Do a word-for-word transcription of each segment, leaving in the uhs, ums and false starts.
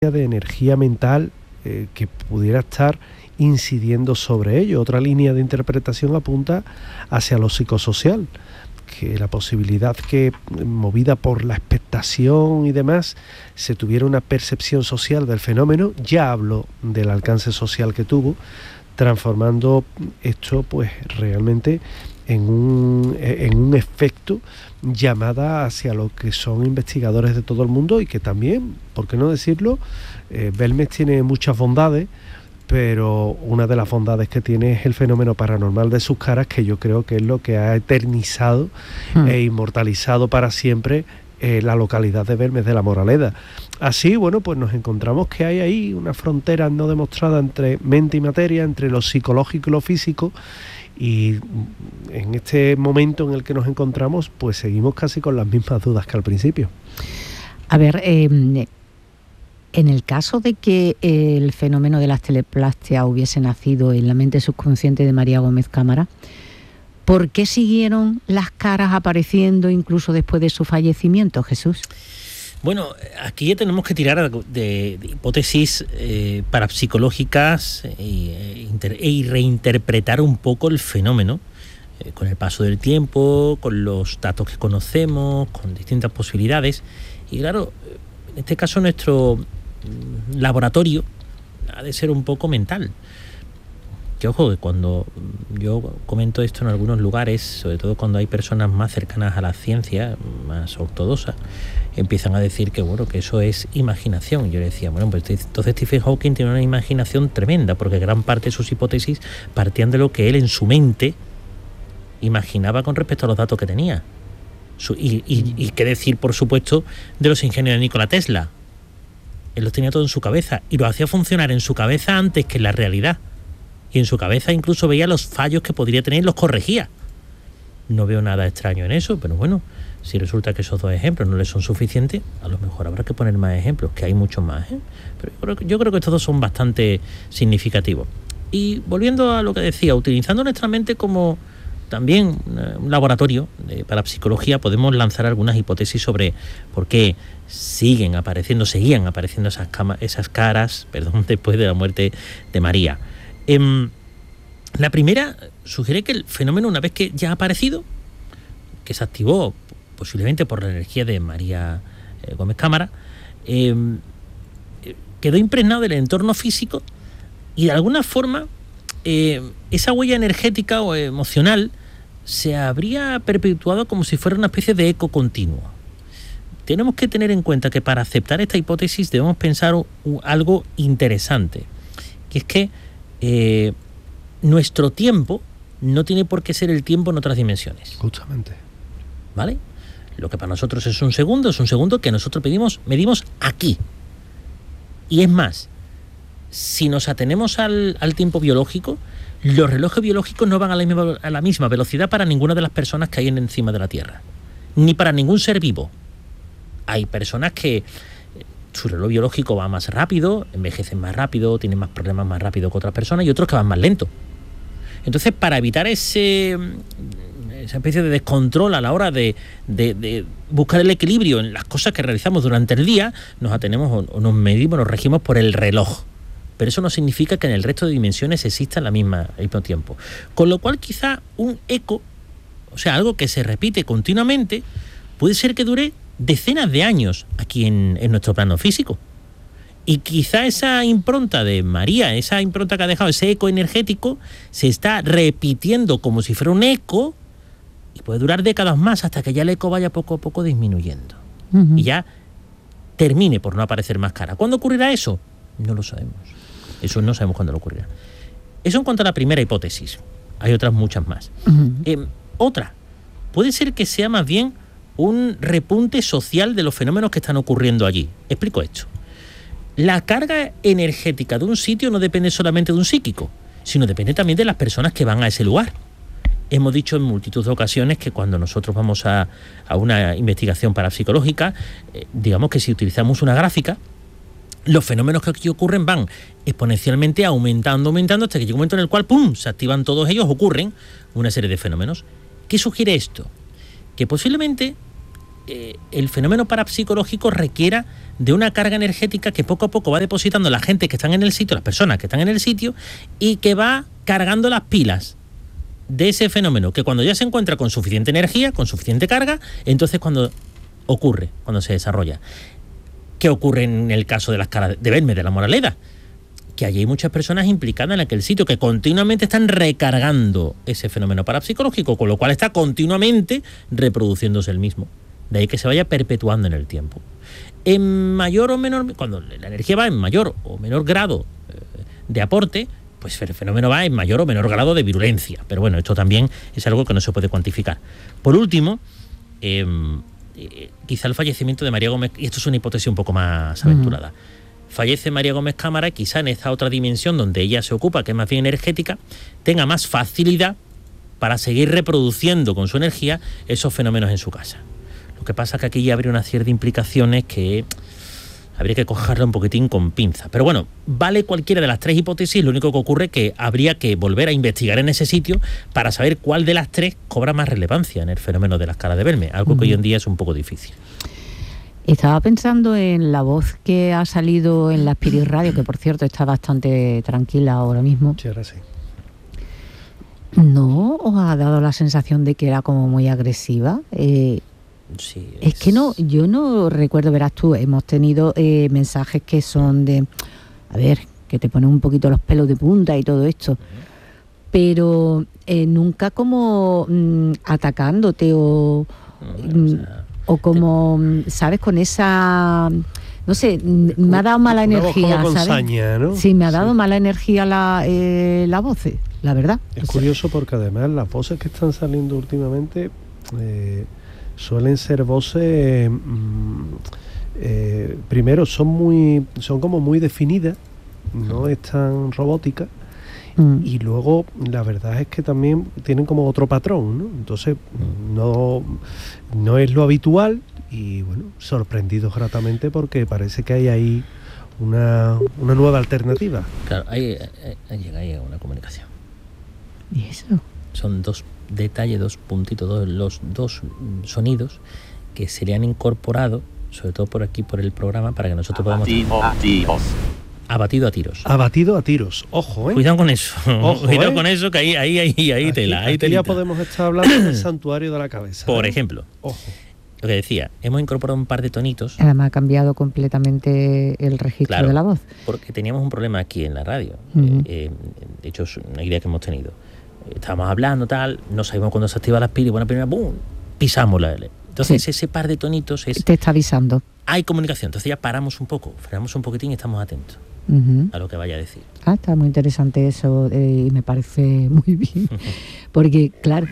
de energía mental eh, que pudiera estar incidiendo sobre ello. Otra línea de interpretación apunta hacia lo psicosocial, que la posibilidad que, movida por la expectación y demás, se tuviera una percepción social del fenómeno. Ya hablo del alcance social que tuvo, transformando esto pues realmente en un, en un efecto llamada hacia lo que son investigadores de todo el mundo, y que también, ¿por qué no decirlo? Eh, Belmez tiene muchas bondades, pero una de las bondades que tiene es el fenómeno paranormal de sus caras, que yo creo que es lo que ha eternizado hmm. e inmortalizado para siempre eh, la localidad de Belmez de la Moraleda. Así, bueno, pues nos encontramos que hay ahí una frontera no demostrada entre mente y materia, entre lo psicológico y lo físico, y en este momento en el que nos encontramos, pues seguimos casi con las mismas dudas que al principio. A ver, eh, en el caso de que el fenómeno de las teleplastias hubiese nacido en la mente subconsciente de María Gómez Cámara, ¿por qué siguieron las caras apareciendo incluso después de su fallecimiento, Jesús? Bueno, aquí ya tenemos que tirar de, de hipótesis eh, parapsicológicas y, e, y reinterpretar un poco el fenómeno eh, con el paso del tiempo, con los datos que conocemos, con distintas posibilidades. Y claro, en este caso nuestro laboratorio ha de ser un poco mental. Que ojo, que cuando yo comento esto en algunos lugares, sobre todo cuando hay personas más cercanas a la ciencia, más ortodoxas, empiezan a decir que bueno, que eso es imaginación. Yo le decía, bueno, pues entonces Stephen Hawking tiene una imaginación tremenda, porque gran parte de sus hipótesis partían de lo que él en su mente imaginaba con respecto a los datos que tenía. Su, y, y, y qué decir, por supuesto, de los ingenios de Nikola Tesla. Él los tenía todo en su cabeza y lo hacía funcionar en su cabeza antes que en la realidad. Y en su cabeza incluso veía los fallos que podría tener y los corregía. No veo nada extraño en eso, pero bueno, si resulta que esos dos ejemplos no les son suficientes, a lo mejor habrá que poner más ejemplos, que hay muchos más, ¿eh? Pero yo creo, que, yo creo que estos dos son bastante significativos. Y volviendo a lo que decía, utilizando nuestra mente como también un laboratorio de parapsicología, podemos lanzar algunas hipótesis sobre por qué siguen apareciendo, seguían apareciendo esas, cama, esas caras, perdón, después de la muerte de María. Eh, la primera sugiere que el fenómeno, una vez que ya ha aparecido, que se activó posiblemente por la energía de María eh, Gómez Cámara, eh, quedó impregnado del entorno físico y de alguna forma eh, esa huella energética o emocional se habría perpetuado como si fuera una especie de eco continuo. Tenemos que tener en cuenta que para aceptar esta hipótesis debemos pensar u, u, algo interesante, que es que eh, nuestro tiempo no tiene por qué ser el tiempo en otras dimensiones. Justamente. ¿Vale? Lo que para nosotros es un segundo, es un segundo que nosotros pedimos, medimos aquí. Y es más, si nos atenemos al, al tiempo biológico, los relojes biológicos no van a la, misma, a la misma velocidad para ninguna de las personas que hay en, encima de la Tierra, ni para ningún ser vivo. Hay personas que su reloj biológico va más rápido, envejecen más rápido, tienen más problemas más rápido que otras personas, y otros que van más lento. Entonces, para evitar ese, esa especie de descontrol a la hora de, de, de buscar el equilibrio en las cosas que realizamos durante el día, nos atenemos o, o nos medimos, nos regimos por el reloj. Pero eso no significa que en el resto de dimensiones exista la misma, al mismo tiempo. Con lo cual, quizá un eco, o sea, algo que se repite continuamente, puede ser que dure decenas de años aquí en, en nuestro plano físico. Y quizá esa impronta de María, esa impronta que ha dejado, ese eco energético, se está repitiendo como si fuera un eco y puede durar décadas más hasta que ya el eco vaya poco a poco disminuyendo. Uh-huh. Y ya termine por no aparecer más cara. ¿Cuándo ocurrirá eso? No lo sabemos. Eso no sabemos cuándo lo ocurrirá. Eso en cuanto a la primera hipótesis. Hay otras muchas más. Uh-huh. Eh, otra, puede ser que sea más bien un repunte social de los fenómenos que están ocurriendo allí. Explico esto. La carga energética de un sitio no depende solamente de un psíquico, sino depende también de las personas que van a ese lugar. Hemos dicho en multitud de ocasiones que cuando nosotros vamos a, a una investigación parapsicológica, eh, digamos que si utilizamos una gráfica, los fenómenos que aquí ocurren van exponencialmente aumentando, aumentando, hasta que llega un momento en el cual, ¡pum!, se activan todos ellos, ocurren una serie de fenómenos. ¿Qué sugiere esto? Que posiblemente eh, el fenómeno parapsicológico requiera de una carga energética que poco a poco va depositando la gente que están en el sitio, las personas que están en el sitio, y que va cargando las pilas de ese fenómeno, que cuando ya se encuentra con suficiente energía, con suficiente carga, entonces cuando ocurre, cuando se desarrolla. ¿Qué ocurre en el caso de las caras de Belme, de la Moraleda? Que allí hay muchas personas implicadas en aquel sitio que continuamente están recargando ese fenómeno parapsicológico, con lo cual está continuamente reproduciéndose el mismo. De ahí que se vaya perpetuando en el tiempo. En mayor o menor, cuando la energía va en mayor o menor grado eh, de aporte, pues el fenómeno va en mayor o menor grado de virulencia. Pero bueno, esto también es algo que no se puede cuantificar. Por último, eh, eh, quizá el fallecimiento de María Gómez, y esto es una hipótesis un poco más aventurada, uh-huh. fallece María Gómez Cámara y quizá en esta otra dimensión donde ella se ocupa, que es más bien energética, tenga más facilidad para seguir reproduciendo con su energía esos fenómenos en su casa. Lo que pasa es que aquí ya habría una serie de implicaciones que habría que cogerla un poquitín con pinza. Pero bueno, vale cualquiera de las tres hipótesis, lo único que ocurre es que habría que volver a investigar en ese sitio para saber cuál de las tres cobra más relevancia en el fenómeno de las caras de Belme, algo que uh-huh. hoy en día es un poco difícil. Estaba pensando en la voz que ha salido en la Spirit Radio, que por cierto está bastante tranquila ahora mismo. Sí, ahora sí. ¿No os ha dado la sensación de que era como muy agresiva? Eh, Sí, es... es que no, yo no recuerdo, verás tú, hemos tenido eh, mensajes que son de, a ver, que te ponen un poquito los pelos de punta y todo esto, pero eh, nunca como mmm, atacándote o, no, o, sea, o como, te... ¿sabes? Con esa, no sé, con, me ha dado mala energía, con ¿sabes? Saña, ¿no? Sí, me ha dado sí. mala energía la, eh, la voz, la verdad. Es o sea, curioso porque además las voces que están saliendo últimamente... Eh, suelen ser voces mmm, eh, primero son muy son como muy definidas, no es tan robótica, mm. y luego la verdad es que también tienen como otro patrón, ¿no? Entonces no no es lo habitual y bueno, sorprendidos gratamente porque parece que hay ahí una, una nueva alternativa. Claro, ahí, ahí llega ahí una comunicación. ¿Y eso? Son dos detalles, dos puntitos, dos, los dos sonidos que se le han incorporado, sobre todo por aquí, por el programa, para que nosotros podamos... Abatido a tiros. Abatido a tiros. Abatido a tiros, ojo, ¿eh? Cuidado con eso, ojo, cuidado ¿eh? con eso, que ahí, ahí, ahí, ahí aquí, tela, ahí aquí ya podemos estar hablando del santuario de la cabeza. Por ¿eh? ejemplo, ojo. Lo que decía, hemos incorporado un par de tonitos. Además ha cambiado completamente el registro claro, de la voz. Porque teníamos un problema aquí en la radio. Uh-huh. eh, de hecho, es una idea que hemos tenido. Estábamos hablando, tal, no sabíamos cuándo se activa la Spirit, bueno, primero, ¡bum!, pisamos la L. Entonces, sí. ese par de tonitos es... Te está avisando. Hay comunicación, entonces ya paramos un poco, frenamos un poquitín y estamos atentos uh-huh. a lo que vaya a decir. Ah, está muy interesante eso eh, y me parece muy bien. Porque, claro...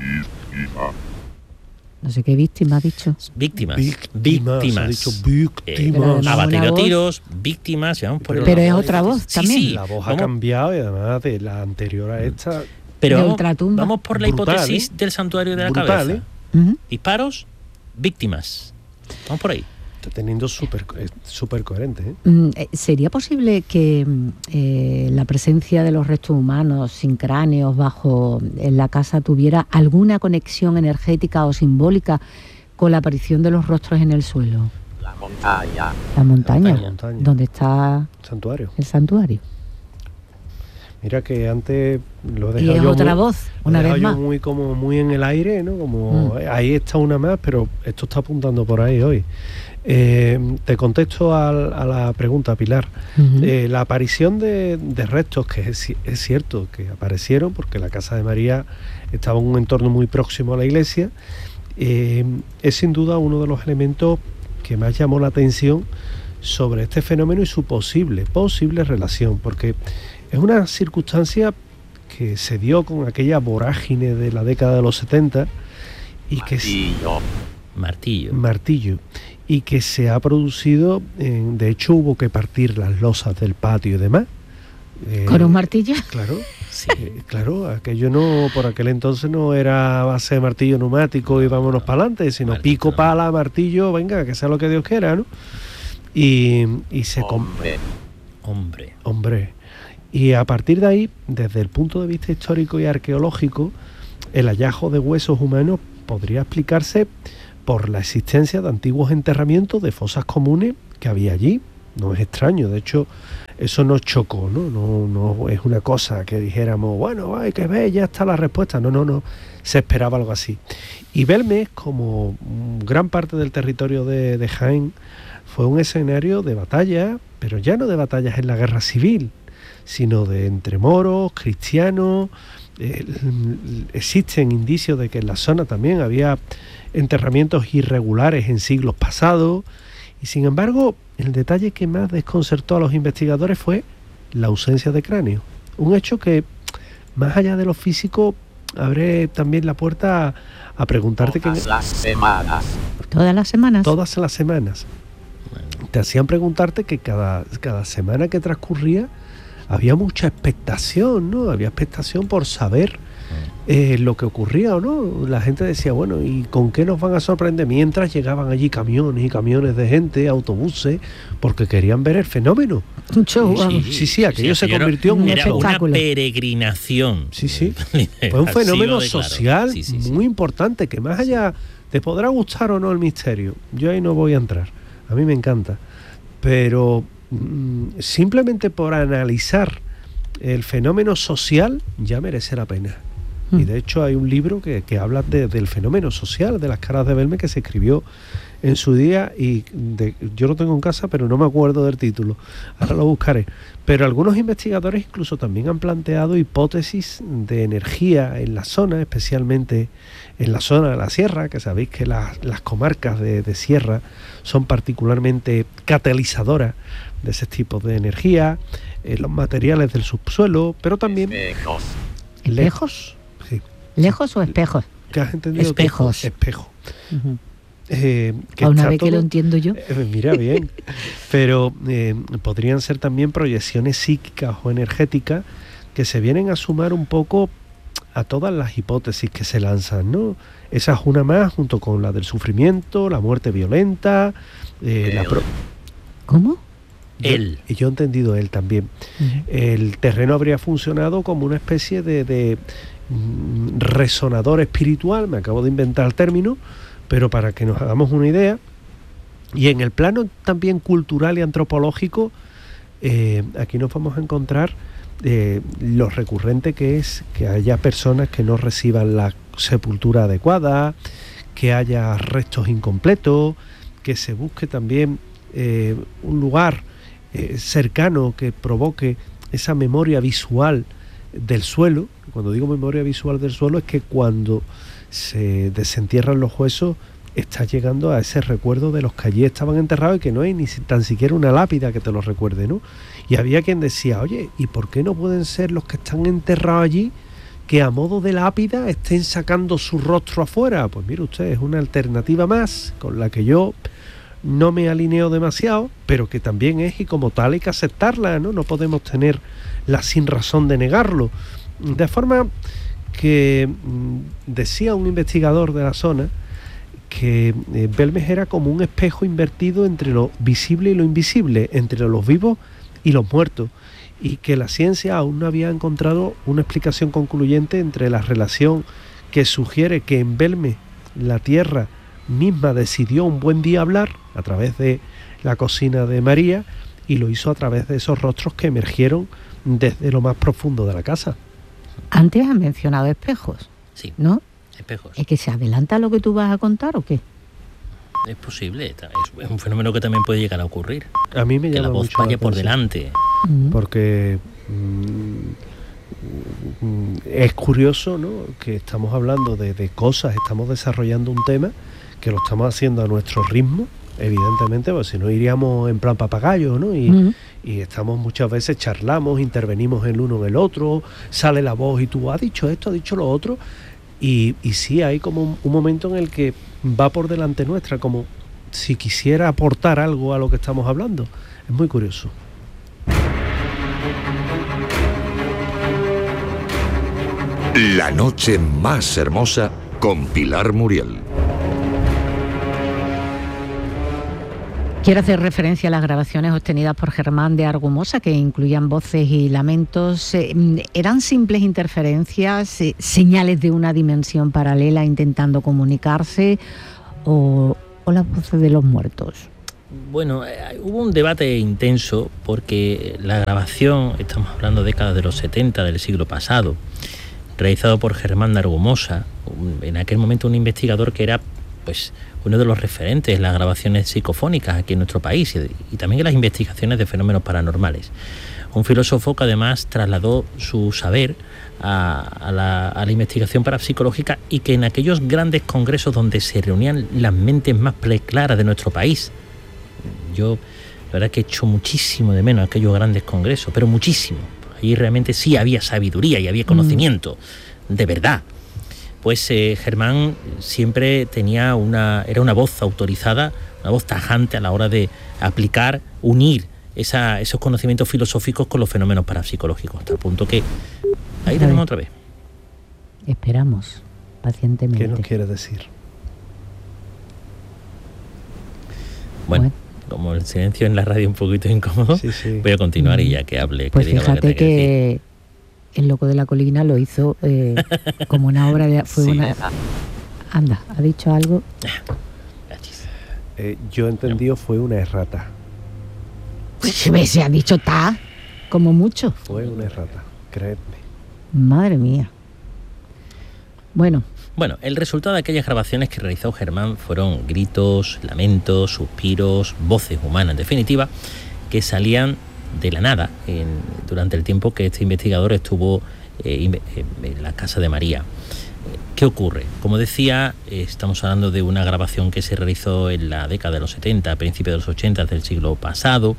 No sé qué víctima ha dicho. Víctimas. Víctimas. Víctimas. Ha dicho víctimas. Eh, abatido a tiros, víctimas. Vamos por pero el... pero es otra voz sí, también. Sí, la voz vamos... ha cambiado y además de la anterior a esta... Pero de vamos, ultratumba. vamos por la Brutal, hipótesis ¿eh? del santuario de la Brutal, cabeza. ¿eh? Uh-huh. Disparos, víctimas. Vamos por ahí. Está teniendo súper súper coherente, ¿eh? Mm, ¿Sería posible que eh, la presencia de los restos humanos sin cráneos bajo en la casa tuviera alguna conexión energética o simbólica con la aparición de los rostros en el suelo? La montaña. La montaña, La montaña. donde está Santuario. el santuario. Mira que antes lo he dejado Y es yo otra muy, voz, una lo he vez dejado más. yo muy como muy en el aire, ¿no? Como Mm. ahí está una más, pero esto está apuntando por ahí hoy. Eh, te contesto a, a la pregunta, Pilar. Uh-huh. Eh, la aparición de, de restos, que es, es cierto que aparecieron, porque la casa de María estaba en un entorno muy próximo a la iglesia, eh, es sin duda uno de los elementos que más llamó la atención sobre este fenómeno y su posible, posible relación, porque es una circunstancia que se dio con aquella vorágine de la década de los setenta y que Martillo. Martillo. martillo y que se ha producido, en, de hecho hubo que partir las losas del patio y demás. Eh, ¿Con un martillo? Claro, Sí. eh, claro, aquello no, por aquel entonces no era base de martillo neumático y vámonos para adelante, sino Martillo, pico, no. pala, martillo, venga, que sea lo que Dios quiera, ¿no? Y, y se... com- Hombre. Hombre. Hombre, y a partir de ahí, desde el punto de vista histórico y arqueológico, el hallazgo de huesos humanos podría explicarse por la existencia de antiguos enterramientos de fosas comunes que había allí. No es extraño, de hecho, eso nos chocó, ¿no? No, no es una cosa que dijéramos, bueno, hay que ver, ya está la respuesta. No, no, no, se esperaba algo así. Y Belmez, como gran parte del territorio de, de Jaén, fue un escenario de batalla, pero ya no de batallas en la guerra civil, sino de entre moros, cristianos. Eh, existen indicios de que en la zona también había enterramientos irregulares en siglos pasados, y sin embargo, el detalle que más desconcertó a los investigadores fue la ausencia de cráneo. Un hecho que, más allá de lo físico, abre también la puerta a, a preguntarte... Todas que, las semanas. ¿Todas las semanas? Todas las semanas. Te hacían preguntarte que cada, cada semana que transcurría había mucha expectación, ¿no? Había expectación por saber eh, lo que ocurría o no. La gente decía, bueno, ¿y con qué nos van a sorprender? Mientras llegaban allí camiones y camiones de gente, autobuses, porque querían ver el fenómeno. Un show, Sí, vamos. sí, sí, aquello sí, se convirtió en un era show. una espectáculo. peregrinación. Sí, sí. Fue un Así fenómeno lo declaro. social Sí, sí, sí. muy importante, que más allá te podrá gustar o no el misterio, yo ahí no voy a entrar, a mí me encanta, pero mm, simplemente por analizar el fenómeno social ya merece la pena. Mm. Y de hecho hay un libro que, que habla de, del fenómeno social de las caras de Belmez, que se escribió en su día, y de, yo lo tengo en casa pero no me acuerdo del título, ahora lo buscaré. Pero algunos investigadores incluso también han planteado hipótesis de energía en la zona, especialmente en la zona de la sierra, que sabéis que las, las comarcas de, de sierra son particularmente catalizadoras de ese tipo de energía, eh, los materiales del subsuelo, pero también... Espejos. ¿Lejos? Sí. ¿Lejos o espejos? ¿Qué has entendido? tú? Espejos. Espejo. Uh-huh. Eh, que A una está vez que todo- lo entiendo yo. Eh, mira, bien. Pero eh, podrían ser también proyecciones psíquicas o energéticas que se vienen a sumar un poco a todas las hipótesis que se lanzan, ¿no? Esa es una más, junto con la del sufrimiento, la muerte violenta, eh, la pro- ¿Cómo? Yo- Él. Y yo he entendido él también. Uh-huh. El terreno habría funcionado como una especie de, de mm, resonador espiritual, me acabo de inventar el término, pero para que nos hagamos una idea. Y en el plano también cultural y antropológico, eh, aquí nos vamos a encontrar eh, lo recurrente que es que haya personas que no reciban la sepultura adecuada, que haya restos incompletos, que se busque también eh, un lugar eh, cercano que provoque esa memoria visual del suelo. Cuando digo memoria visual del suelo es que cuando se desentierran los huesos está llegando a ese recuerdo de los que allí estaban enterrados y que no hay ni si- tan siquiera una lápida que te lo recuerde, ¿no? Y había quien decía, oye, ¿y por qué no pueden ser los que están enterrados allí que a modo de lápida estén sacando su rostro afuera? Pues mire usted, es una alternativa más con la que yo no me alineo demasiado, pero que también es, y como tal hay que aceptarla, ¿no? No podemos tener la sin razón de negarlo. De forma que mm, decía un investigador de la zona que eh, Belmez era como un espejo invertido entre lo visible y lo invisible, entre los vivos y los muertos, y que la ciencia aún no había encontrado una explicación concluyente entre la relación que sugiere que en Belmez la tierra misma decidió un buen día hablar a través de la cocina de María, y lo hizo a través de esos rostros que emergieron desde lo más profundo de la casa. Antes has mencionado espejos, Sí, ¿no? espejos. ¿Es que se adelanta lo que tú vas a contar o qué? Es posible. Es es un fenómeno que también puede llegar a ocurrir. A mí me Que llama la voz mucho la vaya por atención, delante. Mm. porque mm, mm, es curioso, ¿no?, que estamos hablando de, de cosas, estamos desarrollando un tema que lo estamos haciendo a nuestro ritmo, evidentemente, pues si no iríamos en plan papagayo, ¿no? Y, Mm. y estamos muchas veces, charlamos, intervenimos el uno en el otro, sale la voz y tú has dicho esto, has dicho lo otro, y, y sí hay como un, un momento en el que va por delante nuestra, como si quisiera aportar algo a lo que estamos hablando. Es muy curioso. La noche más hermosa con Pilar Muriel. Quiero hacer referencia a las grabaciones obtenidas por Germán de Argumosa, que incluían voces y lamentos. Eh, ¿Eran simples interferencias, eh, señales de una dimensión paralela intentando comunicarse, o, o las voces de los muertos? Bueno, eh, hubo un debate intenso porque la grabación, estamos hablando de décadas de los setenta del siglo pasado, realizado por Germán de Argumosa, un, en aquel momento un investigador que era pues uno de los referentes en las grabaciones psicofónicas aquí en nuestro país y, y también en las investigaciones de fenómenos paranormales. Un filósofo que además trasladó su saber a, a, la, a la investigación parapsicológica y que en aquellos grandes congresos donde se reunían las mentes más claras de nuestro país, yo la verdad que echo muchísimo de menos aquellos grandes congresos, pero muchísimo. Allí realmente sí había sabiduría y había conocimiento, mm. de verdad. Pues eh, Germán siempre tenía una, era una voz autorizada, una voz tajante a la hora de aplicar, unir esa, esos conocimientos filosóficos con los fenómenos parapsicológicos, hasta el punto que ahí otra tenemos vez. otra vez. Esperamos pacientemente. ¿Qué nos quiere decir? Bueno, Bueno. como el silencio en la radio es un poquito incómodo, Sí, sí. voy a continuar y ya que hable, Pues que diga lo fíjate que, tenga que decir. que El Loco de la Colina lo hizo eh, como una obra de... Fue Sí. una... Anda, ¿ha dicho algo? Gracias. Eh, yo he entendido fue una errata. Pues se ha dicho ta, como mucho. Fue una errata, creedme. Madre mía. Bueno, Bueno, el resultado de aquellas grabaciones que realizó Germán fueron gritos, lamentos, suspiros, voces humanas, en definitiva, que salían de la nada en, durante el tiempo que este investigador estuvo eh, en la casa de María. ¿Qué ocurre? Como decía, eh, estamos hablando de una grabación que se realizó en la década de los setenta, a principios de los ochenta del siglo pasado,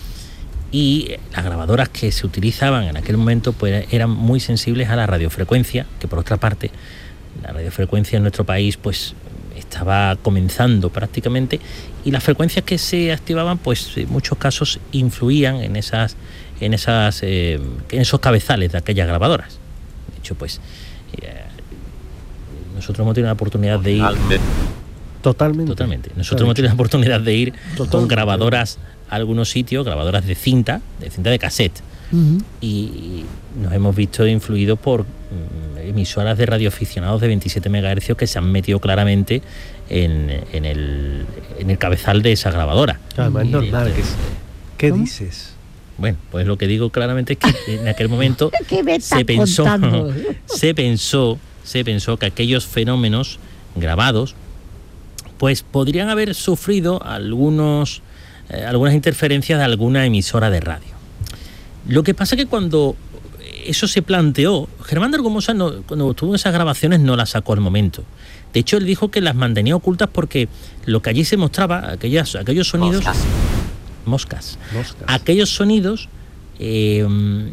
y las grabadoras que se utilizaban en aquel momento pues eran muy sensibles a la radiofrecuencia, que por otra parte la radiofrecuencia en nuestro país pues estaba comenzando prácticamente, y las frecuencias que se activaban pues en muchos casos influían en esas en esas eh, en esos cabezales de aquellas grabadoras. De hecho pues eh, nosotros hemos tenido la oportunidad de ir Totalmente. totalmente nosotros hemos tenido la oportunidad de ir Totalmente. con grabadoras a algunos sitios, grabadoras de cinta, de cinta de cassette, uh-huh. y nos hemos visto influidos por mm, emisoras de radioaficionados de veintisiete megahercios que se han metido claramente en, en, el, en el cabezal de esa grabadora. Además es Y, normal eh, que... ¿Qué ¿Cómo? dices? Bueno, pues lo que digo claramente es que en aquel momento ¿Qué me estás se pensó, contando? se pensó, se pensó que aquellos fenómenos grabados, pues podrían haber sufrido algunos, eh, algunas interferencias de alguna emisora de radio. Lo que pasa es que cuando eso se planteó, Germán de Argumosa no, cuando tuvo esas grabaciones no las sacó al momento. De hecho, él dijo que las mantenía ocultas porque lo que allí se mostraba, aquellas, aquellos sonidos... Moscas. Moscas. Moscas. Aquellos sonidos, eh,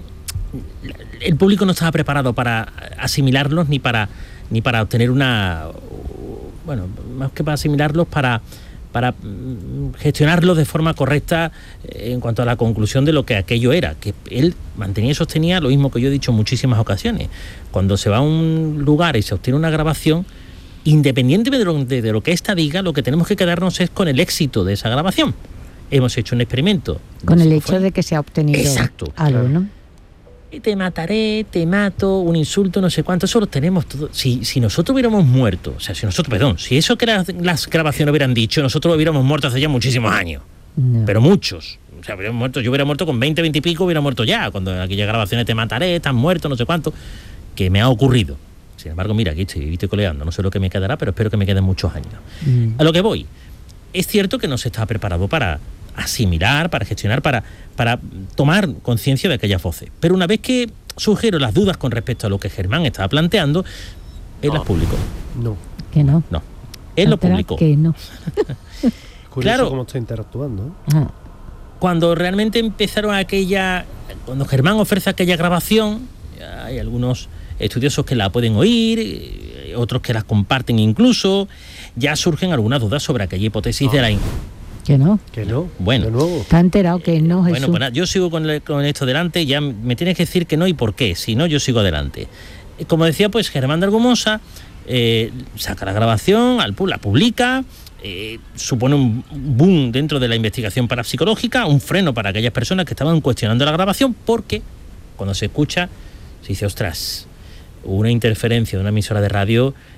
el público no estaba preparado para asimilarlos ni para, ni para obtener una... Bueno, más que para asimilarlos, para... para gestionarlo de forma correcta en cuanto a la conclusión de lo que aquello era, que él mantenía y sostenía lo mismo que yo he dicho en muchísimas ocasiones. Cuando se va a un lugar y se obtiene una grabación, independientemente de lo, de, de lo que ésta diga, lo que tenemos que quedarnos es con el éxito de esa grabación. Hemos hecho un experimento. Con el hecho de que se ha obtenido Exacto, algo, claro. ¿no? te mataré, te mato, un insulto, no sé cuánto, eso lo tenemos todo. Si, si nosotros hubiéramos muerto, o sea, si nosotros, perdón, si eso que las, las grabaciones hubieran dicho, nosotros hubiéramos muerto hace ya muchísimos años, No. pero muchos. O sea, hubiéramos muerto, yo hubiera muerto con veinte, veinte y pico, hubiera muerto ya, cuando en aquellas grabaciones te mataré, estás muerto, no sé cuánto, que me ha ocurrido. Sin embargo, mira, aquí estoy, estoy coleando, no sé lo que me quedará, pero espero que me queden muchos años. Mm. A lo que voy, es cierto que no se estaba preparado para asimilar, para gestionar, para, para tomar conciencia de aquellas voces. Pero una vez que surgieron las dudas con respecto a lo que Germán estaba planteando, él las publicó. No. Que no. No, él lo Otra publicó. Que no. Curioso Claro. cómo está interactuando, ¿eh? Ah, Cuando realmente empezaron aquella... Cuando Germán ofrece aquella grabación, hay algunos estudiosos que la pueden oír, eh, otros que las comparten incluso, ya surgen algunas dudas sobre aquella hipótesis de la... in- que no. Que no. Bueno. De nuevo. Está enterado que no, Jesús. Bueno, pues nada, yo sigo con, el- con esto delante, ya me tienes que decir que no y por qué, si no yo sigo adelante. Eh, Como decía, pues Germán de Argumosa eh, saca la grabación, al pu- la publica, eh, supone un boom dentro de la investigación parapsicológica, un freno para aquellas personas que estaban cuestionando la grabación, porque cuando se escucha, se dice, ostras, hubo una interferencia de una emisora de radio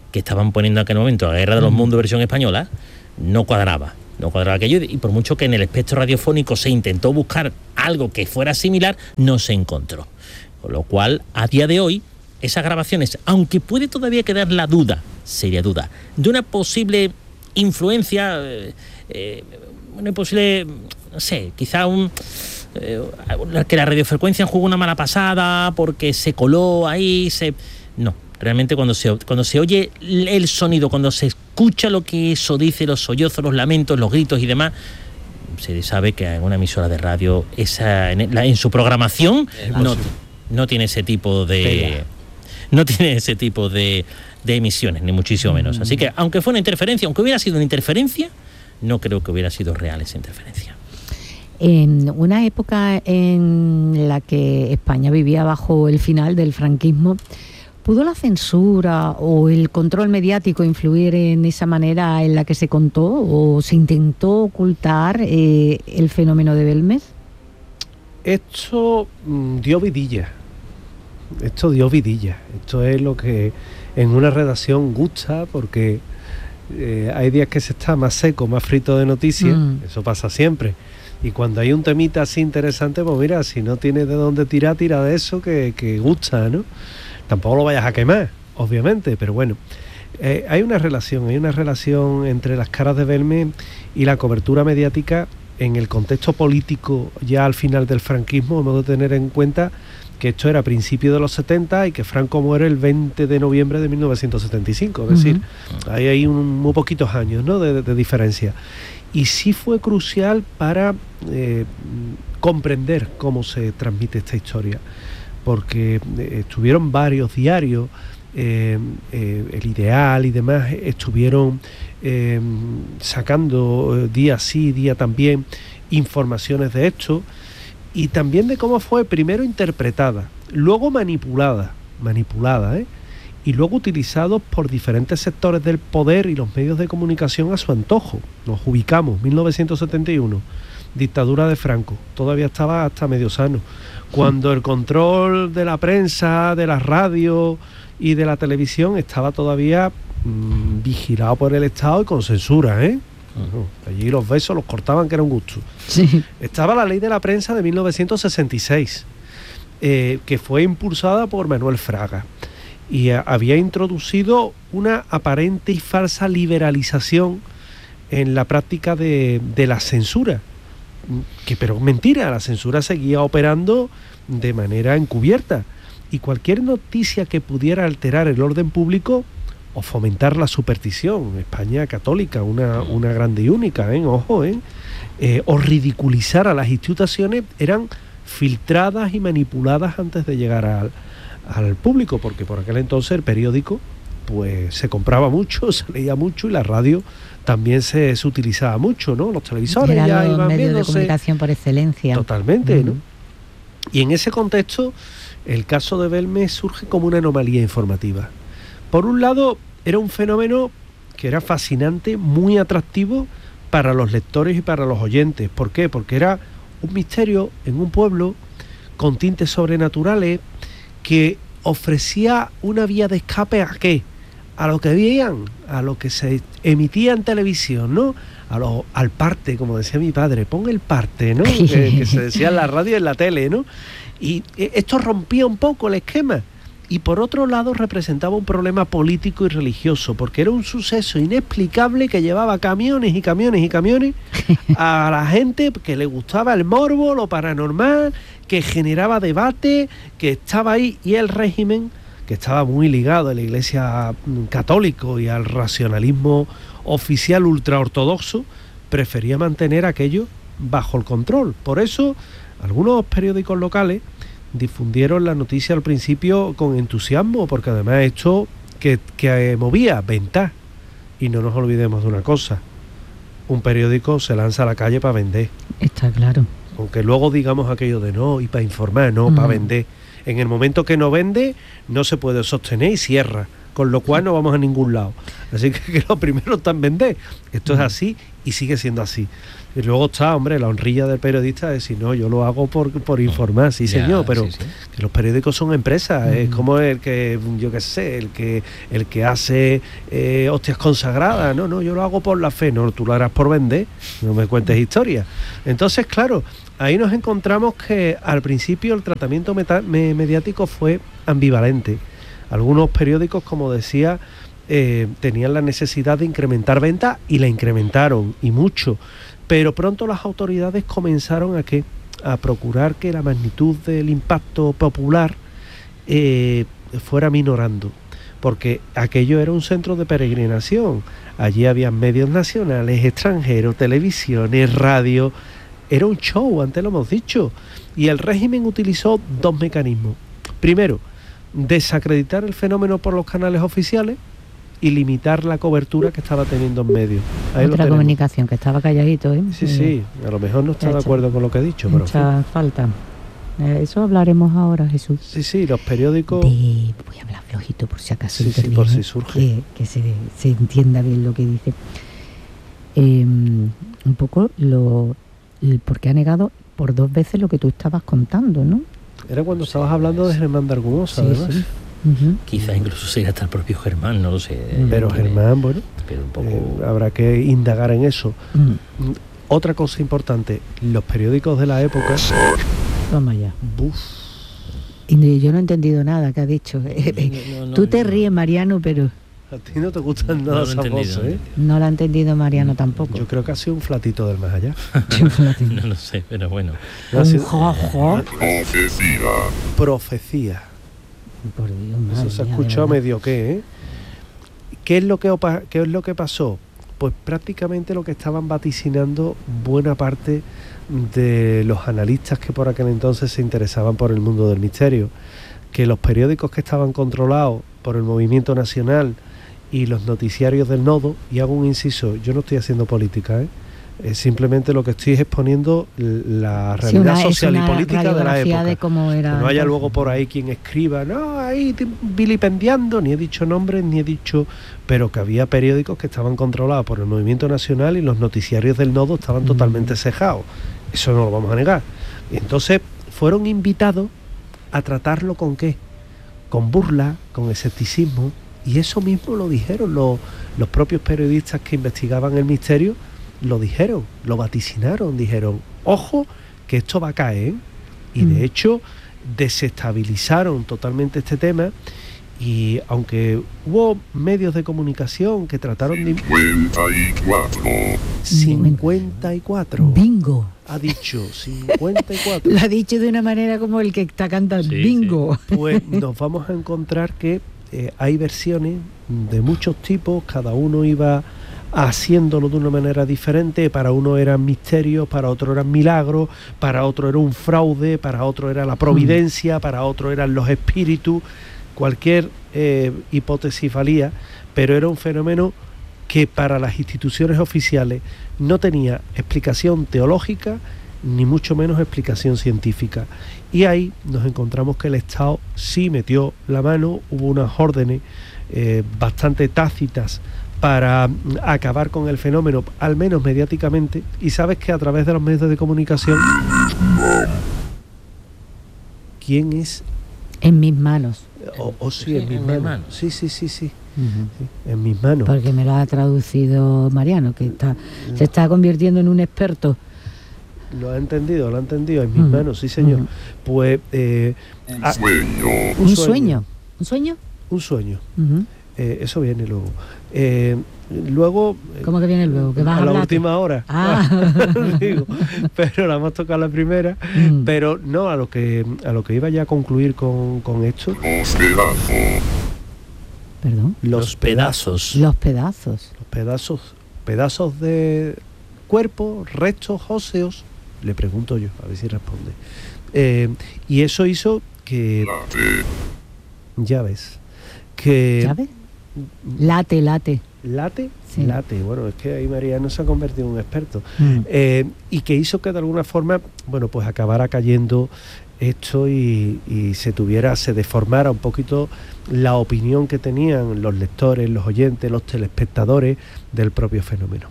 que estaban poniendo en aquel momento la Guerra de los Mundos versión española, no cuadraba. No cuadraba aquello, y por mucho que en el espectro radiofónico se intentó buscar algo que fuera similar, no se encontró. Con lo cual, a día de hoy, esas grabaciones, aunque puede todavía quedar la duda, seria duda, de una posible influencia, eh, eh, una posible, no sé, quizá un... Eh, que la radiofrecuencia jugó una mala pasada porque se coló ahí, se... No. Realmente cuando se, cuando se oye el sonido, cuando se escucha lo que eso dice, los sollozos, los lamentos, los gritos y demás, se sabe que en una emisora de radio, esa en, la, en su programación no, no tiene ese tipo de no tiene ese tipo de, de emisiones, ni muchísimo menos. Así que aunque fue una interferencia, aunque hubiera sido una interferencia, no creo que hubiera sido real esa interferencia. En una época en la que España vivía bajo el final del franquismo, ¿pudo la censura o el control mediático influir en esa manera en la que se contó o se intentó ocultar eh, el fenómeno de Belmez? Esto mmm, dio vidilla. Esto dio vidilla. Esto es lo que en una redacción gusta, porque eh, hay días que se está más seco, más frito de noticias. Mm. Eso pasa siempre. Y cuando hay un temita así interesante, pues mira, si no tienes de dónde tirar, tira de eso que, que gusta, ¿no? Tampoco lo vayas a quemar, obviamente, pero bueno, eh, hay una relación, hay una relación entre las caras de Belmez y la cobertura mediática en el contexto político ya al final del franquismo. Hemos de tener en cuenta que esto era a principios de los setenta y que Franco muere el veinte de noviembre de mil novecientos setenta y cinco, es uh-huh. decir, hay ahí un, muy poquitos años, ¿no?, de, de, de diferencia. Y sí fue crucial para eh, comprender cómo se transmite esta historia, porque eh, estuvieron varios diarios, eh, eh, El Ideal y demás, estuvieron eh, sacando eh, día sí, día también, informaciones de esto, y también de cómo fue primero interpretada, luego manipulada, manipulada, ¿eh? y luego utilizados por diferentes sectores del poder y los medios de comunicación a su antojo. Nos ubicamos, mil novecientos setenta y uno, dictadura de Franco, todavía estaba hasta medio sano, cuando el control de la prensa, de la radio y de la televisión estaba todavía mmm, vigilado por el Estado y con censura, ¿eh? Bueno, allí los besos los cortaban, que era un gusto. Sí. Estaba la ley de la prensa de mil novecientos sesenta y seis, eh, que fue impulsada por Manuel Fraga, y a, había introducido una aparente y falsa liberalización en la práctica de, de la censura. Que, pero mentira, la censura seguía operando de manera encubierta, y cualquier noticia que pudiera alterar el orden público o fomentar la superstición, España católica, una, una grande y única, ¿eh? Ojo, ¿eh? Eh, o ridiculizar a las instituciones, eran filtradas y manipuladas antes de llegar al, al público, porque por aquel entonces el periódico pues se compraba mucho, se leía mucho, y la radio también se, se utilizaba mucho, ¿no? Los televisores Era ya los iban medios viéndose, de comunicación por excelencia. Totalmente, uh-huh. ¿no? Y en ese contexto, el caso de Belmez surge como una anomalía informativa. Por un lado, era un fenómeno que era fascinante, muy atractivo para los lectores y para los oyentes. ¿Por qué? Porque era un misterio en un pueblo con tintes sobrenaturales que ofrecía una vía de escape ¿a qué? A lo que veían, a lo que se emitía en televisión, ¿no? A lo, al parte, como decía mi padre, pon el parte, ¿no? que, que se decía en la radio y en la tele, ¿no? Y esto rompía un poco el esquema. Y por otro lado representaba un problema político y religioso, porque era un suceso inexplicable que llevaba camiones y camiones y camiones a la gente que le gustaba el morbo, lo paranormal, que generaba debate, que estaba ahí, y el régimen, que estaba muy ligado a la Iglesia católica y al racionalismo oficial ultraortodoxo, prefería mantener aquello bajo el control. Por eso, algunos periódicos locales difundieron la noticia al principio con entusiasmo, porque además esto que, que movía ventas. Y no nos olvidemos de una cosa: un periódico se lanza a la calle para vender. Está claro. Aunque luego digamos aquello de no, y para informar, no, mm. para vender. En el momento que no vende, no se puede sostener y cierra. con lo cual no vamos a ningún lado. Así que, que lo primero está en vender. Esto es así y sigue siendo así. Y luego está, hombre, la honrilla del periodista de decir, no, yo lo hago por, por informar, sí Ya, señor, pero sí, sí. que los periódicos son empresas, Mm. es como el que, yo qué sé, el que el que hace eh, hostias consagradas, no, no, yo lo hago por la fe, no, tú lo harás por vender, no me cuentes historias. Entonces, claro, ahí nos encontramos que al principio el tratamiento meta- me- mediático fue ambivalente. Algunos periódicos, como decía, eh, tenían la necesidad de incrementar ventas y la incrementaron, y mucho. Pero pronto las autoridades comenzaron a ¿qué? a procurar que la magnitud del impacto popular eh, fuera minorando, porque aquello era un centro de peregrinación. Allí había medios nacionales, extranjeros, televisiones, radio. Era un show, antes lo hemos dicho. Y el régimen utilizó dos mecanismos. Primero, desacreditar el fenómeno por los canales oficiales y limitar la cobertura que estaba teniendo en medio. Ahí lo Otra tenemos. comunicación, que estaba calladito, ¿eh? Sí, sí, a lo mejor no está de Mucha- acuerdo con lo que he dicho, pero en fin. Mucha falta. Eh, eso hablaremos ahora, Jesús. Sí, sí, los periódicos. De, voy a hablar flojito por si acaso Sí, sí, interviene, por si surge. que, que se, se entienda bien lo que dice. Eh, un poco lo el por qué ha negado por dos veces lo que tú estabas contando, ¿no? Era cuando estabas hablando de Germán de Argumosa, Sí, además. sí. Ujú. Quizás incluso sería hasta el propio Germán, no lo sé. Pero Eh, Germán, bueno, Pero un poco... eh, habrá que indagar en eso. Mm, Otra cosa importante, los periódicos de la época, Toma ya. buf, Y yo no he entendido nada que ha dicho. No, no, Tú te no. ríes, Mariano, pero a ti no te gustan No nada lo he esas entendido, voces, ¿eh? no lo ha entendido Mariano tampoco. Yo creo que ha sido un flatito del más allá. No lo sé, pero bueno. No ha Un sido- jojo. Profecía. Por Dios, Eso madre se ha mía, escuchado de verdad. medio que, ¿eh? ¿Qué es lo que opa- qué es lo que pasó? Pues prácticamente lo que estaban vaticinando buena parte de los analistas que por aquel entonces se interesaban por el mundo del misterio, que los periódicos que estaban controlados por el Movimiento Nacional y los noticiarios del Nodo, y hago un inciso, yo no estoy haciendo política, ¿eh? Eh, simplemente lo que estoy es exponiendo l- la Sí, realidad una- es social y una política de la radiografía época. de cómo era. Que no haya entonces. luego por ahí quien escriba, no, ahí te- vilipendiando, ni he dicho nombres, ni he dicho, pero que había periódicos que estaban controlados por el Movimiento Nacional y los noticiarios del Nodo estaban Mm. totalmente cejados. Eso no lo vamos a negar. Y entonces fueron invitados a tratarlo con qué, con burla, con escepticismo, y eso mismo lo dijeron los, los propios periodistas que investigaban el misterio, lo dijeron, lo vaticinaron, dijeron, ojo, que esto va a caer, y de Mm. hecho desestabilizaron totalmente este tema, y aunque hubo medios de comunicación que trataron de... cincuenta y cuatro Bingo. ha dicho cincuenta y cuatro. Lo ha dicho de una manera como el que está cantando. Sí, Bingo. Pues nos vamos a encontrar que eh, hay versiones de muchos tipos, cada uno iba haciéndolo de una manera diferente. Para uno eran misterios, para otro eran milagros, para otro era un fraude, para otro era la providencia, para otro eran los espíritus, cualquier eh, hipótesis valía, pero era un fenómeno que para las instituciones oficiales no tenía explicación teológica ni mucho menos explicación científica. Y ahí nos encontramos que el Estado sí metió la mano, hubo unas órdenes eh, bastante tácitas para mm, acabar con el fenómeno, al menos mediáticamente, y sabes que a través de los medios de comunicación, ¿quién es? En mis manos. O, o sí, Sí, en mis en mis manos. manos. Sí, sí, sí, sí, Ujú. sí, en mis manos. Porque me lo ha traducido Mariano, que está se está convirtiendo en un experto. Lo ha entendido, lo ha entendido, en mis Mm, manos, sí señor. mm. Pues eh, ah, Un sueño. ¿Un sueño? un sueño. Ujú. Eh, eso viene luego. Eh, luego. eh, ¿Cómo que viene luego? ¿Que vas a a la hablar? última hora. Ah. Digo, pero la hemos tocado la primera. Mm. Pero no, a lo que a lo que iba ya a concluir con, con esto. Perdón. Los pedazos. Los pedazos. Los pedazos, pedazos de cuerpo, restos óseos. Le pregunto yo, a ver si responde. Eh, y eso hizo que. Ya ves. Que. ¿Sabes? Late, late. Late, Sí. late. Bueno, es que ahí Mariano se ha convertido en un experto. Mm. Eh, y que hizo que de alguna forma, bueno, pues acabara cayendo esto y, y se tuviera, se deformara un poquito la opinión que tenían los lectores, los oyentes, los telespectadores del propio fenómeno.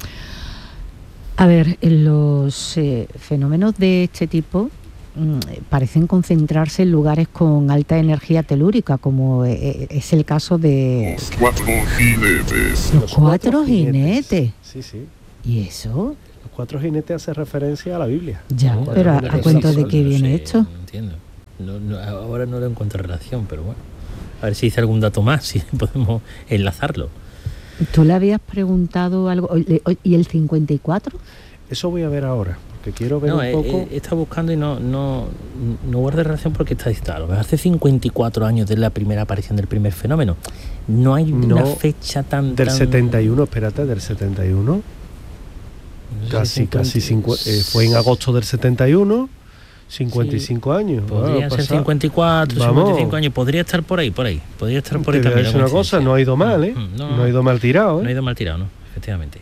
A ver, los eh, fenómenos de este tipo mmm, parecen concentrarse en lugares con alta energía telúrica, como eh, es el caso de... Los cuatro jinetes. Los cuatro jinetes. Sí, sí. ¿Y eso? Los cuatro jinetes hace referencia a la Biblia. Ya, Los pero ¿a, cuatro a cuento de jinetes, qué no viene sé, esto? No entiendo. No, no, ahora no le encuentro relación, pero bueno. A ver si dice algún dato más, si podemos enlazarlo. ¿Tú le habías preguntado algo? ¿Y el cincuenta y cuatro? Eso voy a ver ahora, porque quiero ver No, un he, poco... he estado buscando y no, no, no guarda relación porque está dictado. Hace cincuenta y cuatro años de la primera aparición del primer fenómeno. No hay No, una fecha tan... Del tan... setenta y uno, espérate, del setenta y uno. No sé Casi, si casi cincuenta... cincu... eh, fue en agosto del setenta y uno, cincuenta y cinco sí, años. Podrían ah, ser pasado. cincuenta y cuatro, Vamos. cincuenta y cinco años. Podría estar por ahí, por ahí. Podría estar por ahí Te voy a también. decir una cosa, no ha ido mal, ¿eh? Mm, No, no ha ido mal tirado, ¿eh? No ha ido mal tirado, ¿no? Efectivamente.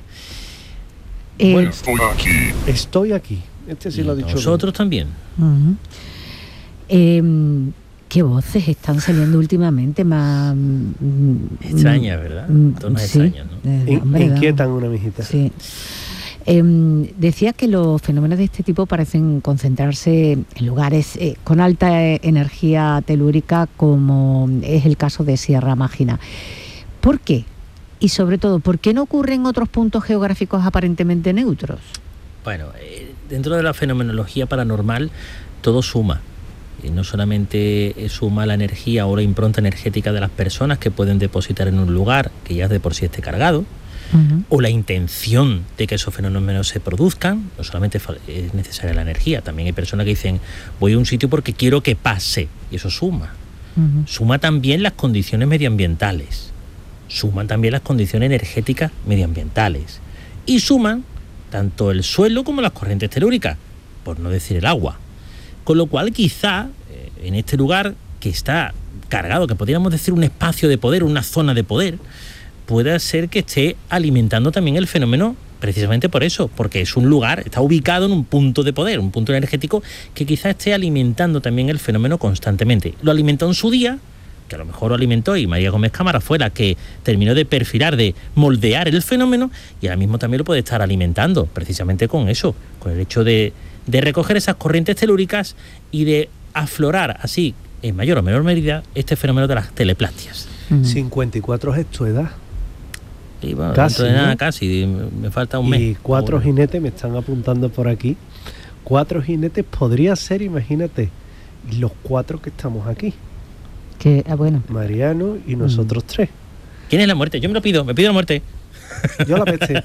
Eh, Bueno, Estoy aquí. Estoy aquí. Este sí y lo ha dicho. nosotros también. uh-huh. eh, ¿Qué voces están saliendo últimamente más... mm, Extrañas, ¿verdad? mm, Tonos sí, extraños, ¿no? eh, In- hombre, inquietan una mijita. Sí. Eh, decía que los fenómenos de este tipo parecen concentrarse en lugares eh, con alta eh, energía telúrica, como es el caso de Sierra Mágina. ¿Por qué? Y sobre todo, ¿por qué no ocurre en otros puntos geográficos aparentemente neutros? Bueno, eh, dentro de la fenomenología paranormal todo suma. Y no solamente suma la energía o la impronta energética de las personas que pueden depositar en un lugar que ya de por sí esté cargado, uh-huh. o la intención de que esos fenómenos se produzcan. No solamente es necesaria la energía, también hay personas que dicen voy a un sitio porque quiero que pase, y eso suma. Uh-huh. Suma también las condiciones medioambientales, suman también las condiciones energéticas medioambientales, y suman tanto el suelo como las corrientes telúricas, por no decir el agua. Con lo cual quizá eh, en este lugar que está cargado, que podríamos decir un espacio de poder, una zona de poder, puede ser que esté alimentando también el fenómeno precisamente por eso, porque es un lugar, está ubicado en un punto de poder, un punto energético que quizá esté alimentando también el fenómeno constantemente. Lo alimentó en su día, que a lo mejor lo alimentó y María Gómez Cámara fue la que terminó de perfilar, de moldear el fenómeno, y ahora mismo también lo puede estar alimentando precisamente con eso, con el hecho de, de recoger esas corrientes telúricas y de aflorar así, en mayor o menor medida, este fenómeno de las teleplastias. Uh-huh. cincuenta y cuatro es tu edad. Y bueno, casi, de nada, ¿no? casi, me falta un mes. Y cuatro bueno. jinetes me están apuntando por aquí. Cuatro jinetes podría ser, imagínate, los cuatro que estamos aquí. Que, ah, bueno. Mariano y nosotros mm. tres. ¿Quién es la muerte? Yo me lo pido, me pido la muerte. Yo la peste.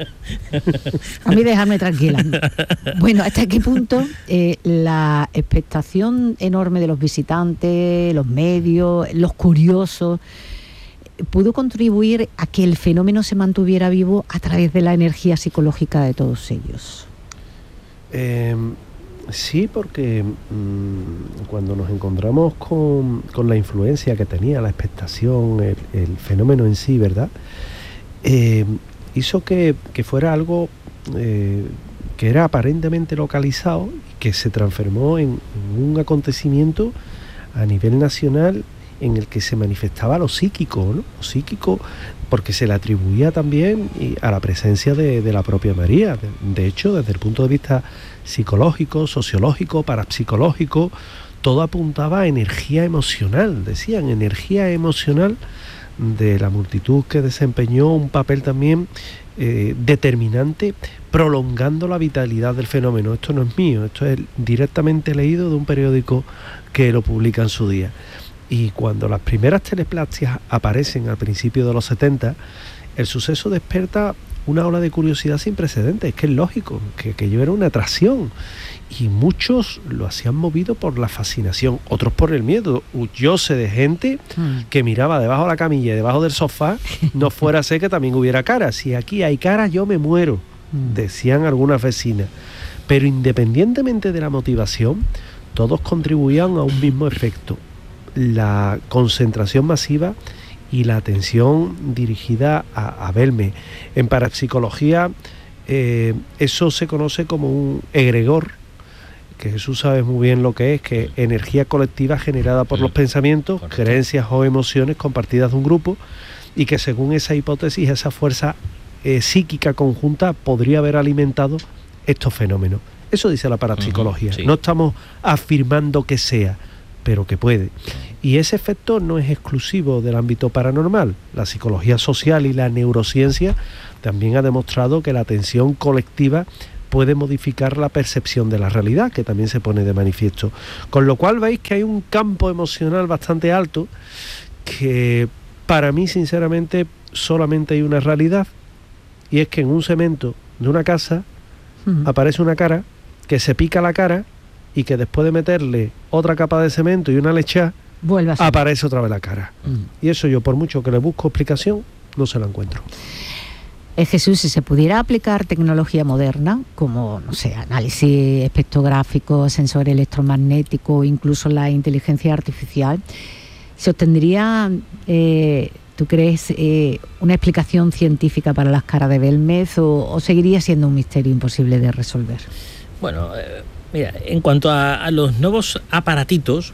A mí dejarme tranquila. Bueno, ¿hasta qué punto eh, la expectación enorme de los visitantes, los medios, los curiosos, pudo contribuir a que el fenómeno se mantuviera vivo a través de la energía psicológica de todos ellos? Eh, sí, porque mmm, cuando nos encontramos con, con la influencia que tenía, la expectación, el, el fenómeno en sí, ¿verdad? Eh, hizo que, que fuera algo eh, que era aparentemente localizado y que se transformó en, en un acontecimiento a nivel nacional en el que se manifestaba lo psíquico, ¿no? Lo psíquico, porque se le atribuía también a la presencia de, de la propia María. De, de hecho, desde el punto de vista psicológico, sociológico, parapsicológico, todo apuntaba a energía emocional, decían, energía emocional de la multitud que desempeñó un papel también eh, determinante, prolongando la vitalidad del fenómeno. Esto no es mío, esto es directamente leído de un periódico que lo publica en su día. Y cuando las primeras teleplastias aparecen al principio de los setenta, el suceso desperta una ola de curiosidad sin precedentes. Es que es lógico, que aquello era una atracción. Y muchos lo hacían movido por la fascinación, otros por el miedo. Yo sé de gente que miraba debajo de la camilla y debajo del sofá, no fuera a ser que también hubiera caras. Si aquí hay caras, yo me muero, decían algunas vecinas. Pero independientemente de la motivación, todos contribuían a un mismo efecto: la concentración masiva y la atención dirigida a, a verme. En parapsicología eh, eso se conoce como un egregor, que Jesús sabe muy bien lo que es, que es energía colectiva generada por los pensamientos, Correcto. creencias o emociones compartidas de un grupo, y que según esa hipótesis, esa fuerza eh, psíquica conjunta podría haber alimentado estos fenómenos. Eso dice la parapsicología. Uh-huh, sí. No estamos afirmando que sea, pero que puede. Y ese efecto no es exclusivo del ámbito paranormal. La psicología social y la neurociencia también ha demostrado que la atención colectiva puede modificar la percepción de la realidad, que también se pone de manifiesto. Con lo cual veis que hay un campo emocional bastante alto, que para mí sinceramente solamente hay una realidad, y es que en un cemento de una casa uh-huh. aparece una cara, que se pica la cara, y que después de meterle otra capa de cemento y una lecha, vuelve a ser. Aparece otra vez la cara. Uh-huh. Y eso yo, por mucho que le busco explicación, no se la encuentro. Eh, Jesús, si se pudiera aplicar tecnología moderna, como, no sé, análisis espectrográfico, sensor electromagnético, incluso la inteligencia artificial, ¿se obtendría, eh, tú crees, eh, una explicación científica para las caras de Belmez, o, o seguiría siendo un misterio imposible de resolver? Bueno, eh, mira, en cuanto a, a los nuevos aparatitos,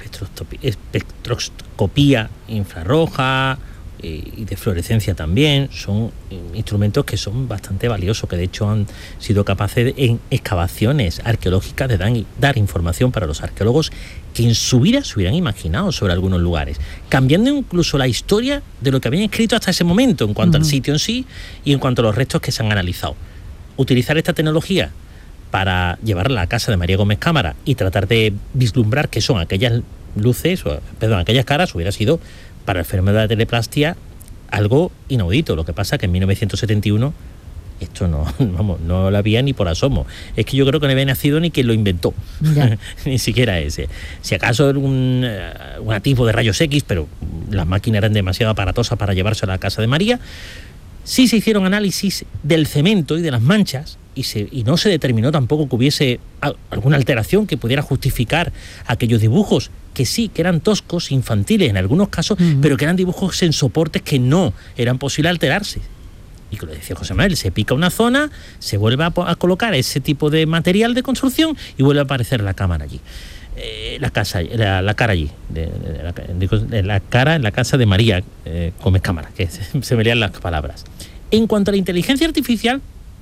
espectroscopía infrarroja y de fluorescencia también, son instrumentos que son bastante valiosos, que de hecho han sido capaces de, en excavaciones arqueológicas de dar, dar información para los arqueólogos que en su vida se hubieran imaginado sobre algunos lugares, cambiando incluso la historia de lo que habían escrito hasta ese momento en cuanto uh-huh. al sitio en sí y en cuanto a los restos que se han analizado. Utilizar esta tecnología para llevarla a la casa de María Gómez Cámara y tratar de vislumbrar qué son aquellas luces, o, perdón, aquellas caras, hubiera sido para el fenómeno de la teleplastia algo inaudito. Lo que pasa es que en mil novecientos setenta y uno esto no, vamos, no lo había ni por asomo. Es que yo creo que no había nacido ni quien lo inventó, ni siquiera ese. Si acaso un, un atisbo de rayos X, pero las máquinas eran demasiado aparatosas para llevarse a la casa de María. Sí se hicieron análisis del cemento y de las manchas, y, se, y no se determinó tampoco que hubiese alguna alteración que pudiera justificar aquellos dibujos, que sí, que eran toscos, infantiles en algunos casos, uh-huh. pero que eran dibujos en soportes que no eran posible alterarse. Y como decía José Manuel, se pica una zona, se vuelve a, a colocar ese tipo de material de construcción y vuelve a aparecer la cámara allí. Eh, la casa, la, la cara allí, de, de, la, de la cara en la casa de María eh, Gómez Cámara, que se, se me lían las palabras. En cuanto a la inteligencia artificial,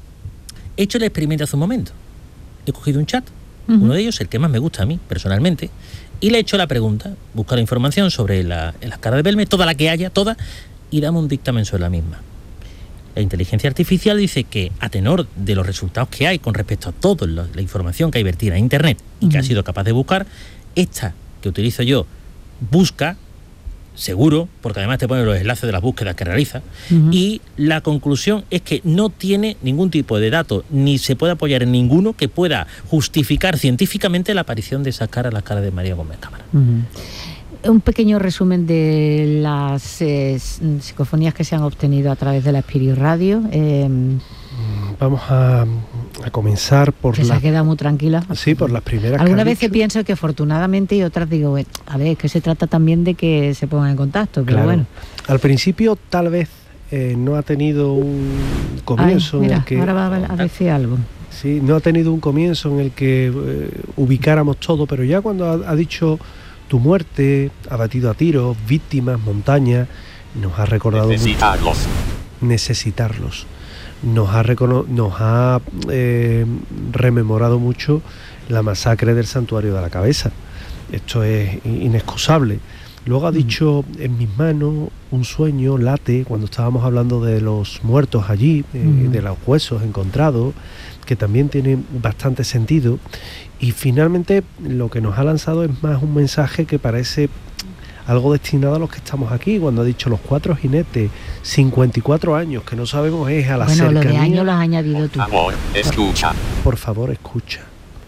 he hecho el experimento hace un momento. He cogido un chat, uh-huh. uno de ellos, el que más me gusta a mí, personalmente, y le he hecho la pregunta, busca la información sobre la, las caras de Belmez, toda la que haya, toda, y dame un dictamen sobre la misma. La inteligencia artificial dice que, a tenor de los resultados que hay con respecto a toda la, la información que hay vertida en Internet y uh-huh. que ha sido capaz de buscar, esta que utilizo yo busca, seguro, porque además te pone los enlaces de las búsquedas que realiza, uh-huh. y la conclusión es que no tiene ningún tipo de dato, ni se puede apoyar en ninguno que pueda justificar científicamente la aparición de esa cara, la cara de María Gómez Cámara. Uh-huh. Un pequeño resumen de las eh, psicofonías que se han obtenido a través de la Spirit Radio. Eh, Vamos a, a comenzar por que la... se ha quedado muy tranquila. Sí, por las primeras. Algunas veces pienso que afortunadamente, y otras digo, a ver, que se trata también de que se pongan en contacto, pero claro. bueno. Al principio tal vez eh, no ha tenido un comienzo. Ay, mira, en el que... ahora va a decir algo. Sí, no ha tenido un comienzo en el que eh, ubicáramos todo, pero ya cuando ha, ha dicho tu muerte, abatido a tiros, víctimas, montañas, nos ha recordado necesitarlos. Mucho. Necesitarlos. Nos ha, recono- nos ha eh, rememorado mucho la masacre del Santuario de la Cabeza. Esto es inexcusable. Luego ha dicho, en mis manos, un sueño late, cuando estábamos hablando de los muertos allí, eh, uh-huh. de los huesos encontrados, que también tiene bastante sentido. Y finalmente lo que nos ha lanzado es más un mensaje que parece algo destinado a los que estamos aquí, cuando ha dicho los cuatro jinetes, cincuenta y cuatro años, que no sabemos es a la bueno, cercanía. Bueno, lo de años lo has añadido tú. Por favor, escucha. Por favor, escucha.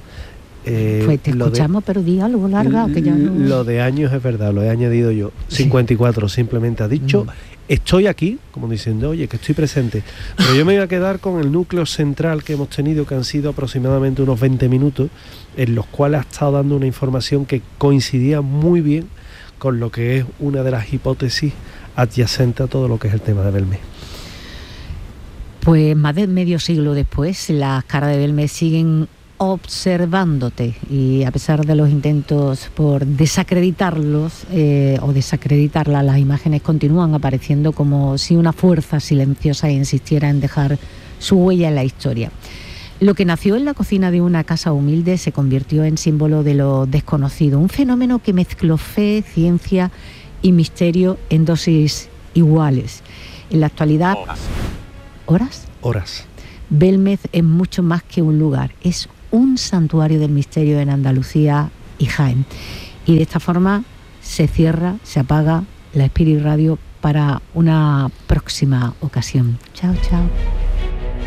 Eh, pues te escuchamos, de, pero di algo larga, que ya no... Lo de años es verdad, lo he añadido yo. cincuenta y cuatro, sí. Simplemente ha dicho, mm. estoy aquí, como diciendo, oye, que estoy presente. Pero yo me voy a quedar con el núcleo central que hemos tenido, que han sido aproximadamente unos veinte minutos, en los cuales ha estado dando una información que coincidía muy bien con lo que es una de las hipótesis adyacentes a todo lo que es el tema de Belmez. Pues más de medio siglo después, las caras de Belmez siguen observándote, y a pesar de los intentos por desacreditarlos eh, o desacreditarlas, las imágenes continúan apareciendo como si una fuerza silenciosa insistiera en dejar su huella en la historia. Lo que nació en la cocina de una casa humilde se convirtió en símbolo de lo desconocido, un fenómeno que mezcló fe, ciencia y misterio en dosis iguales. En la actualidad... Horas. ¿Horas? Horas. Belmez es mucho más que un lugar, es un santuario del misterio en Andalucía y Jaén. Y de esta forma se cierra, se apaga la Spirit Radio para una próxima ocasión. Chao, chao.